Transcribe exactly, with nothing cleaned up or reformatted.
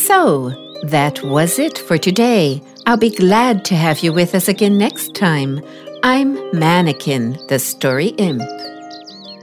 So, that was it for today. I'll be glad to have you with us again next time. I'm Mannequin, the Story Imp.